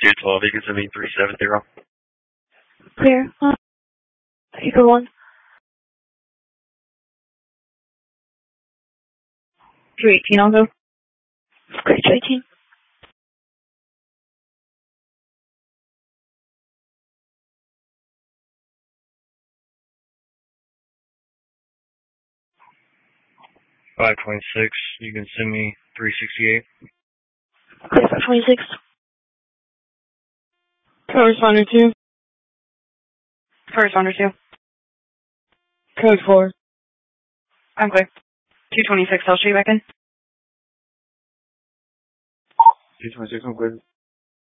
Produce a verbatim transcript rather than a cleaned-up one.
two twelve, you can send me three seven zero. Clear. Uh, Eagle one. two eighteen, I'll go. Great, two eighteen. five twenty-six, you can send me three sixty-eight. Clear, five twenty-six. Code responder two. First responder two. Code four. I'm clear. two twenty-six, I'll shoot you back in. two twenty-six, I'm clear.